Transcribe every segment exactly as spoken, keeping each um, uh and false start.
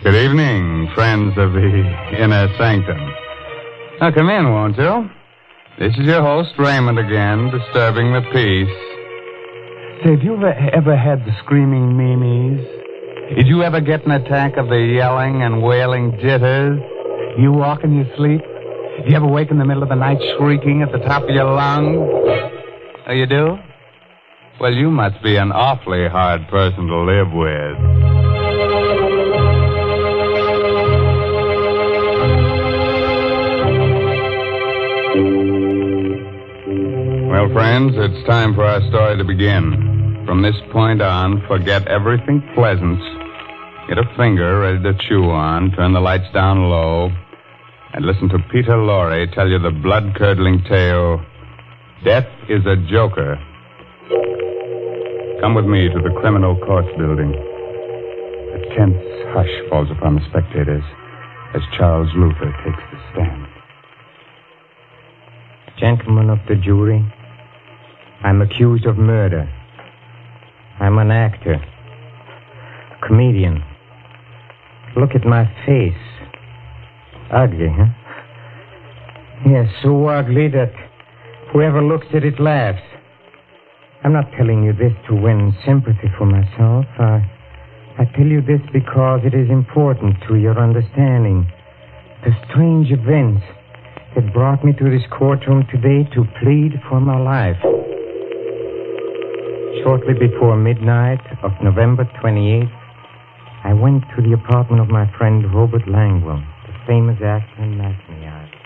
Good evening, friends of the Inner Sanctum. Now, come in, won't you? This is your host, Raymond, again, disturbing the peace. Say, have you ever, ever had the screaming memes? Did you ever get an attack of the yelling and wailing jitters? You walk in your sleep? Do you ever wake in the middle of the night shrieking at the top of your lungs? Oh, you do? Well, you must be an awfully hard person to live with. Well, friends, it's time for our story to begin. From this point on, forget everything pleasant. Get a finger ready to chew on, turn the lights down low, and listen to Peter Lorre tell you the blood-curdling tale, Death is a Joker. Come with me to the criminal courts building. A tense hush falls upon the spectators as Charles Luther takes the stand. Gentlemen of the jury, I'm accused of murder. I'm an actor, a comedian. Look at my face. Ugly, huh? Yes, so ugly that whoever looks at it laughs. I'm not telling you this to win sympathy for myself. I, I tell you this because it is important to your understanding the strange events that brought me to this courtroom today to plead for my life. Shortly before midnight of November twenty-eighth, I went to the apartment of my friend Robert Langwell, the famous actor and matinee artist.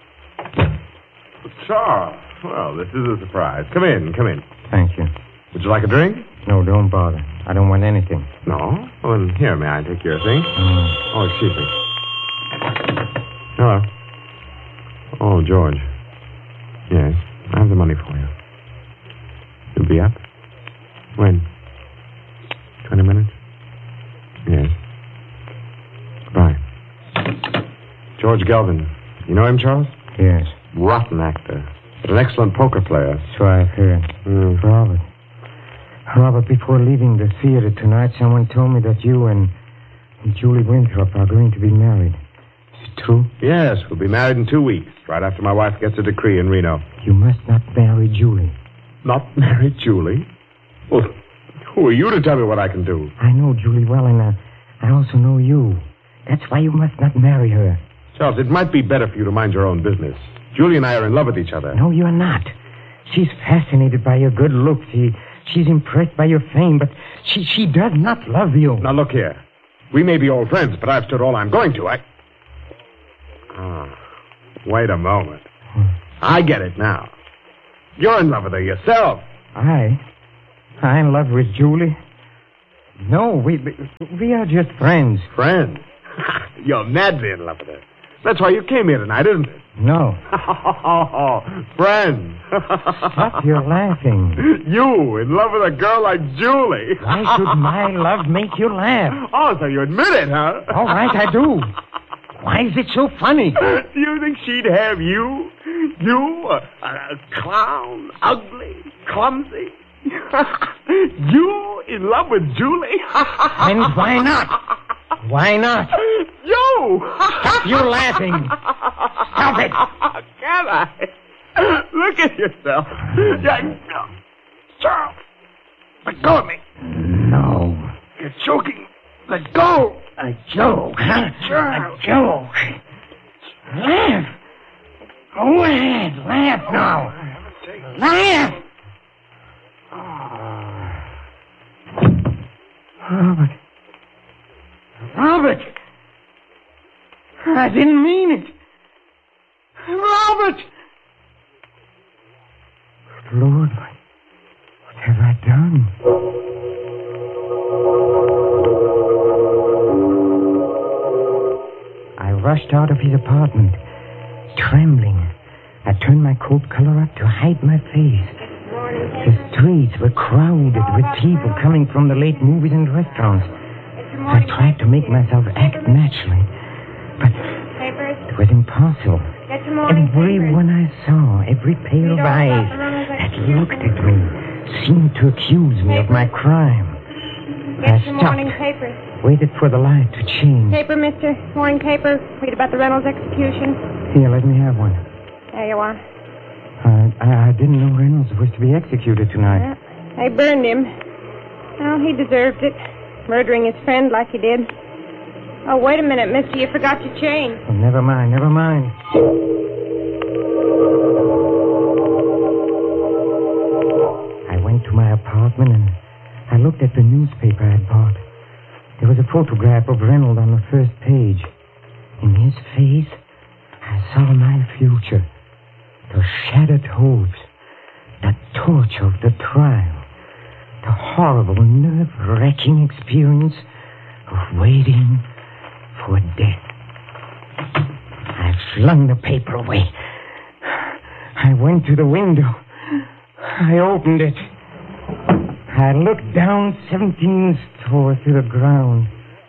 Charles, well, this is a surprise. Come in, come in. Thank you. Would you like a drink? No, don't bother. I don't want anything. No? Well, then here, may I take your thing? Mm. Oh, excuse me. Hello. Oh, George. Yes, I have the money for you. You'll be up? When? Twenty minutes? Yes. Goodbye. George Galvin. You know him, Charles? Yes. Rotten actor. But an excellent poker player. So I've heard. Mm. Robert. Robert, before leaving the theater tonight, someone told me that you and Julie Winthrop are going to be married. Is it true? Yes, we'll be married in two weeks, right after my wife gets a decree in Reno. You must not marry Julie. Not marry Julie? Well, who are you to tell me what I can do? I know Julie well, and uh, I also know you. That's why you must not marry her. Charles, it might be better for you to mind your own business. Julie and I are in love with each other. No, you're not. She's fascinated by your good looks. She, she's impressed by your fame, but she, she does not love you. Now, look here. We may be old friends, but I've stood all I'm going to. I... Oh, wait a moment. Hmm. I get it now. You're in love with her yourself. I? I'm in love with Julie? No, we we are just friends. Friends? You're madly in love with her. That's why you came here tonight, isn't it? No. Friends. Stop your laughing. You in love with a girl like Julie. Why should my love make you laugh? Oh, so you admit it, huh? All right, I do. Why is it so funny? Do you think she'd have you? You, a, a clown, ugly, clumsy? You in love with Julie? And why not? Why not? You! Stop your laughing. Stop it. Can I? Look at yourself. Charles, let go of me. No. You're choking. Let go. A joke, huh? Charles. A joke. Laugh. Go ahead. Laugh now. Laugh. Robert. Robert. I didn't mean it. Robert. Lord, what, what have I done? I rushed out of his apartment, trembling. I turned my coat collar up to hide my face. The streets were crowded with people coming from the late movies and restaurants. I tried to make myself act naturally, but it was impossible. Everyone I saw, every pair of eyes that looked at me, seemed to accuse me of my crime. I Get your stopped. morning paper. Waited for the light to change. Paper, mister. Morning paper. Read about the Reynolds execution. Here, let me have one. There you are. Uh, I, I didn't know Reynolds was to be executed tonight. Yeah, they burned him. Well, he deserved it. Murdering his friend like he did. Oh, wait a minute, mister. You forgot your chain. Oh, never mind, never mind. I went to my apartment and I looked at the newspaper I'd bought. There was a photograph of Reynolds on the first page. In his face, I saw my future. The shattered hopes, the torture of the trial, the horrible, nerve-wracking experience of waiting for death. I flung the paper away. I went to the window. I opened it. I looked down seventeen stories to the ground.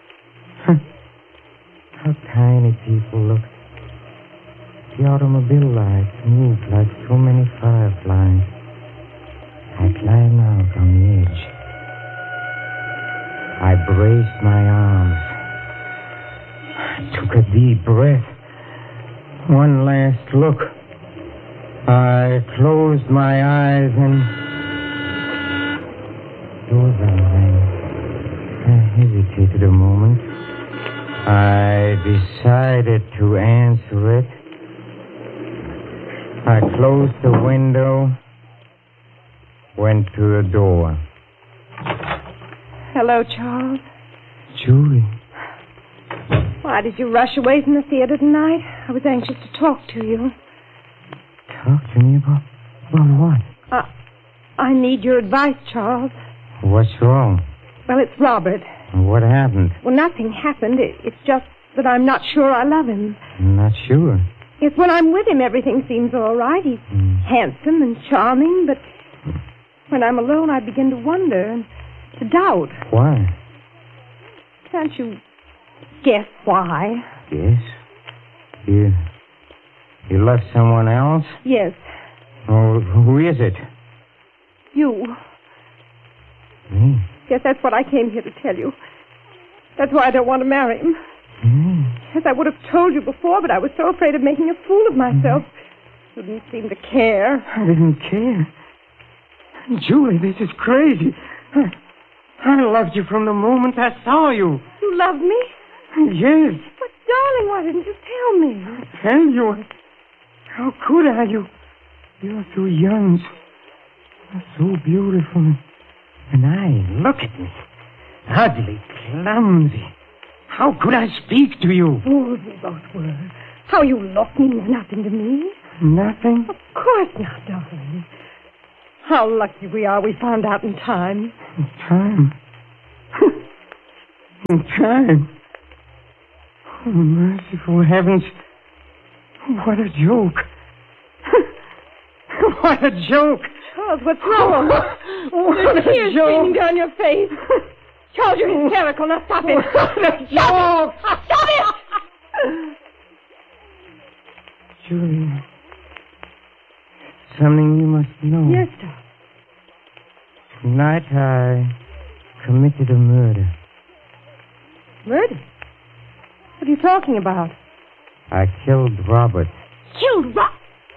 How tiny people look. The automobile lights moved like so many fireflies. I climbed out on the edge. I braced my arms. I took a deep breath. One last look. I closed my eyes and... Doorbell rang. I hesitated a moment. I decided to answer it. I closed the window, went to the door. Hello, Charles. Julie. Why did you rush away from the theater tonight? I was anxious to talk to you. Talk to me about... About what? Uh, I need your advice, Charles. What's wrong? Well, it's Robert. What happened? Well, nothing happened. It, it's just that I'm not sure I love him. I'm not sure. Yes, when I'm with him, everything seems all right. He's Mm. handsome and charming, but when I'm alone, I begin to wonder and to doubt. Why? Can't you guess why? Yes. You... You love someone else? Yes, Oh, who is it? you. Me. Yes, that's what I came here to tell you. That's why I don't want to marry him. Me. Yes, I would have told you before, but I was so afraid of making a fool of myself. You didn't seem to care. I didn't care. Julie, this is crazy. I, I loved you from the moment I saw you. You love me? Yes. But, darling, why didn't you tell me? Tell you. How could I? You, you're so young. You're so beautiful. And I, look at me. Ugly, clumsy. How could I speak to you? Fools we both were. How you look means nothing to me. Nothing? Of course not, darling. How lucky we are we found out in time. In time. In time. Oh, merciful heavens. What a joke. What a joke. Charles, what's wrong? What There's a tears joke. streaming down your face. Charles, you're hysterical. Now stop it. What a joke. Stop it! Julie. Something you must know. Yes, sir. Tonight I committed a murder. Murder? What are you talking about? I killed Robert. Killed Rob?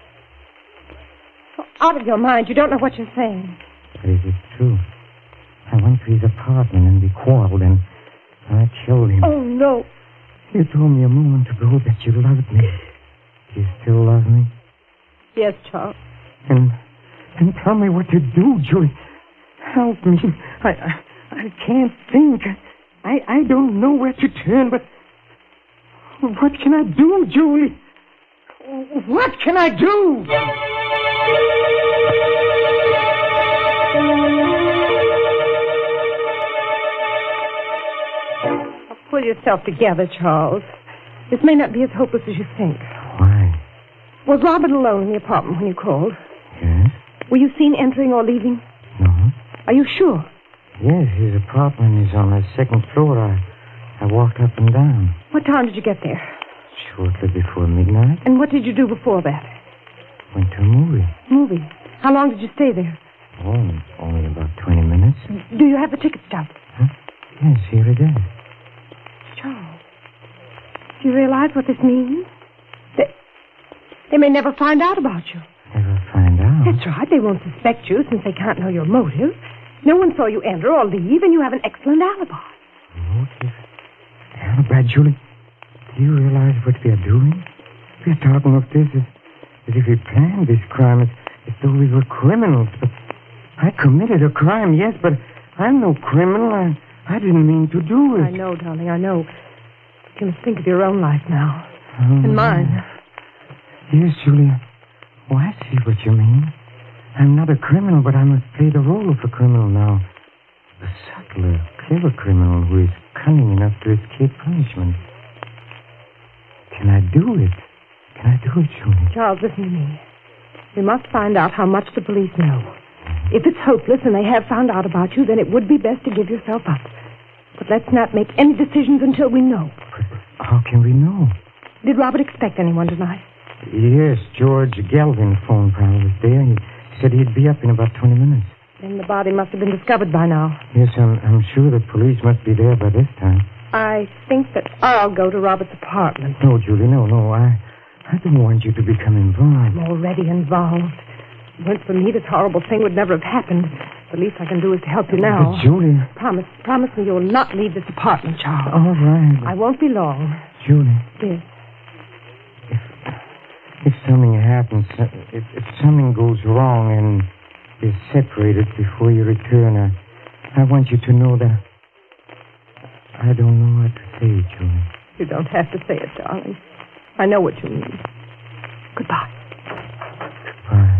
Out of your mind. You don't know what you're saying. But it is true. I went to his apartment and we quarreled and I killed him. Oh, no. You told me a moment ago that you loved me. Do you still love me? Yes, Charles. And, and tell me what to do, Julie. Help me. I, I, I can't think. I, I don't know where to turn, but what can I do, Julie? What can I do? Now, pull yourself together, Charles. This may not be as hopeless as you think. Why? Was Robert alone in the apartment when you called? Yes? Were you seen entering or leaving? No? Are you sure? Yes, his apartment is on the second floor. I, I walked up and down. What time did you get there? Shortly before midnight, And what did you do before that? went to a movie. Movie. How long did you stay there? Oh, only about twenty minutes. Do you have the ticket stub? Huh? Yes, here it is. Charles, do you realize what this means? They, they may never find out about you. Never find out? That's right. They won't suspect you since they can't know your motive. No one saw you enter or leave, and you have an excellent alibi. Motive? Alibi, Julie? Do you realize what we are doing? We are talking of this as, as if we planned this crime, as, as though we were criminals. But I committed a crime, yes, but I'm no criminal. I, I didn't mean to do it. I know, darling, I know. You must think of your own life now. Oh, and mine. Yes, Julia. Oh, I see what you mean. I'm not a criminal, but I must play the role of a criminal now. A subtler, clever criminal who is cunning enough to escape punishment. Can I do it? Can I do it, Julia? Charles, listen to me. We must find out how much the police know. If it's hopeless and they have found out about you, then it would be best to give yourself up. But let's not make any decisions until we know. But how can we know? Did Robert expect anyone tonight? Yes, George Galvin phoned while I was there. He said he'd be up in about twenty minutes. Then the body must have been discovered by now. Yes, I'm, I'm sure the police must be there by this time. I think that I'll go to Robert's apartment. No, Julie, no, no. I, I don't want you to become involved. I'm already involved. If it weren't for me, this horrible thing would never have happened. The least I can do is to help you now. But, Julie... Promise, promise me you'll not leave this apartment, Charles. All right. I won't be long. Julie. Yes. If, if something happens, if, if something goes wrong and is separated before you return, I, I want you to know that I don't know what to say, Julie. You don't have to say it, darling. I know what you mean. Goodbye. Goodbye.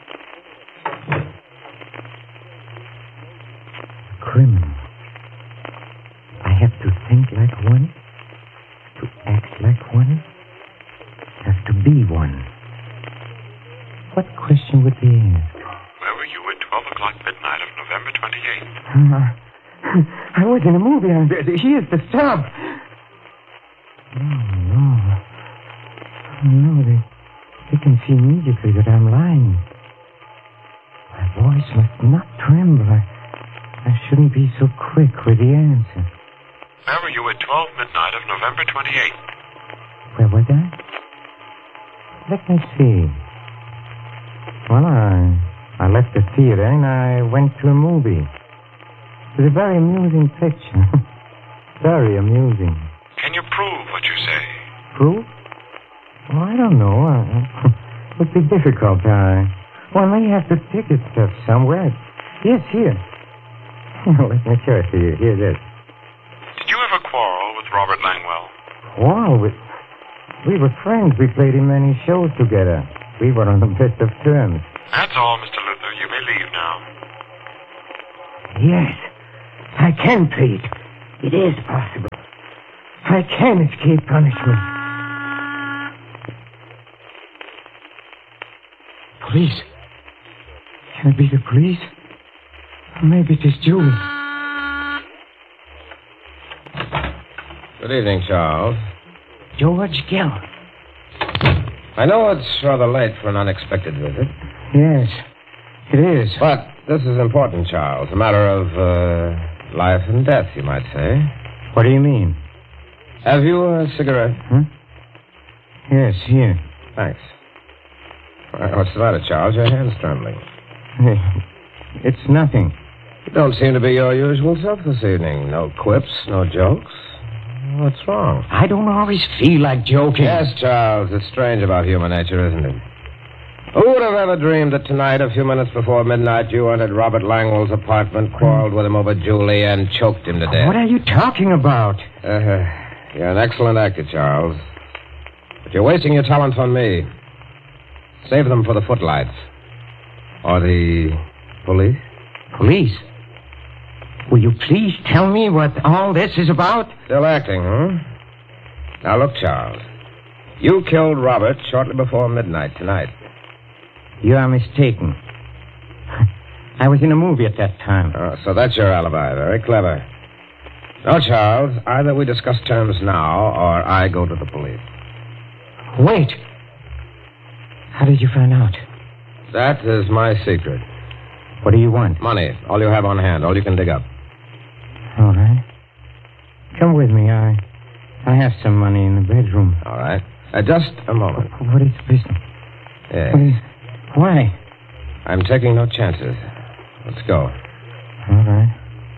Criminal. I have to think like one, to act like one, have to be one. What question would be asked? Where were you at twelve o'clock midnight of November twenty-eighth? Uh, I was in a movie. Here's the stub. Oh, no. Oh, no, they, they can see immediately that I'm lying. My voice must not tremble. I, I shouldn't be so quick with the answer. Where were you at twelve midnight of November twenty-eighth? Where was I? Let me see. Well, I, I left the theater and I went to a movie. It was a very amusing picture. Very amusing. Can you prove what you say? Proof? Well, I don't know. Uh, it would be difficult. I, well, I may have the ticket stuff somewhere. Yes, here. Let me show it to you. Here it is. Did you ever quarrel with Robert Langwell? Quarrel with... We were friends. We played in many shows together. We were on the best of terms. That's all, Mister Luther. You may leave now. Yes. I can, Pete. It is possible. I can escape punishment. Police. Can it be the police? Or maybe it is Julie. Good evening, Charles. George Gill. I know it's rather late for an unexpected visit. Yes, it is. But this is important, Charles. A matter of uh, life and death, you might say. What do you mean? Have you a cigarette? Huh? Yes, here. Thanks. Uh, what's the matter, Charles? Your hand's trembling. It's nothing. You don't seem to be your usual self this evening. No quips, no jokes. What's wrong? I don't always feel like joking. Yes, Charles. It's strange about human nature, isn't it? Who would have ever dreamed that tonight, a few minutes before midnight, you entered Robert Langwell's apartment, quarreled with him over Julie, and choked him to death? What are you talking about? Uh, you're an excellent actor, Charles. But you're wasting your talents on me. Save them for the footlights. Or the police? Police? Will you please tell me what all this is about? Still acting, huh? Now, look, Charles. You killed Robert shortly before midnight tonight. You are mistaken. I was in a movie at that time. Oh, so that's your alibi. Very clever. No, Charles. Either we discuss terms now, or I go to the police. Wait. How did you find out? That is my secret. What do you want? Money. All you have on hand. All you can dig up. All right. come with me. I I have some money in the bedroom. All right. Uh, just a moment. What is the business? Yeah. What is... Why? I'm taking no chances. Let's go. All right.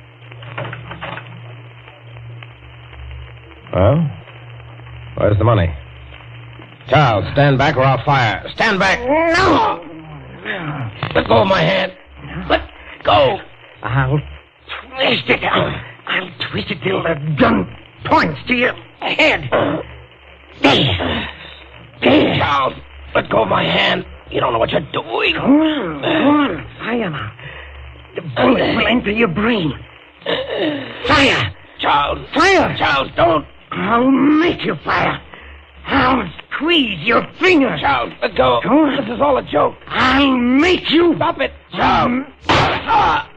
Well, where's the money? Charles, stand back or I'll fire. Stand back. No! Let go of my hand. Let go. I'll twist it. I'll, I'll twist it till the gun points to your head. There. There. Charles, let go of my hand. You don't know what you're doing. Go on, go on. Fire now. The bullet will enter your brain. Fire. Charles. Fire. Charles, don't. I'll make you fire. I'll squeeze your fingers. Charles, let go. Go on. This is all a joke. I'll make you. Stop it. Charles. Ah.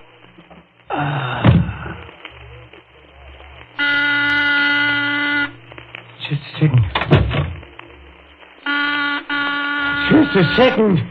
Just a second. Just a second.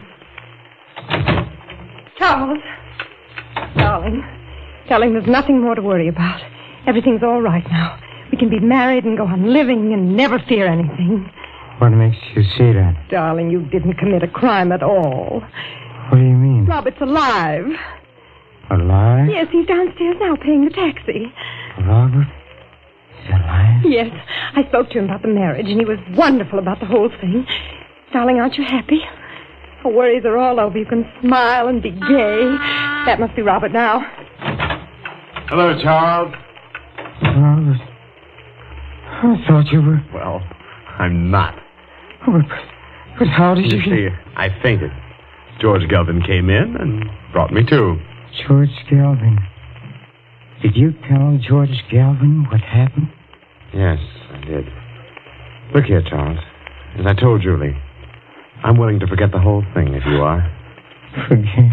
Charles. Darling. Darling, there's nothing more to worry about. Everything's all right now. We can be married and go on living and never fear anything. What makes you say that? Darling, you didn't commit a crime at all. What do you mean? Robert's alive. Alive? Yes, he's downstairs now paying the taxi. Robert is alive? Yes, I spoke to him about the marriage, and he was wonderful about the whole thing. Darling, aren't you happy? Our worries are all over. You can smile and be gay. That must be Robert now. Hello, Charles. Robert, I thought you were... Well, I'm not. But, but how did you... You see, I fainted. George Gelvin came in and brought me to. George Galvin. Did you tell George Galvin what happened? Yes, I did. Look here, Charles. As I told Julie, I'm willing to forget the whole thing if you are. Forget?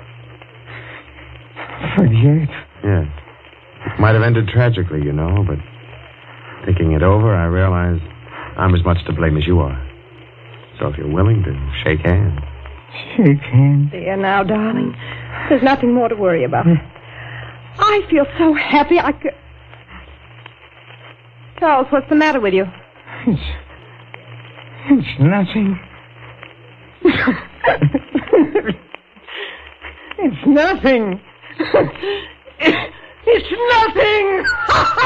Forget? Yes. It might have ended tragically, you know, but thinking it over, I realize I'm as much to blame as you are. So if you're willing to shake hands. Shake hands? There now, darling. There's nothing more to worry about. I feel so happy I could... Charles, what's the matter with you? It's... It's nothing. It's nothing. It's nothing!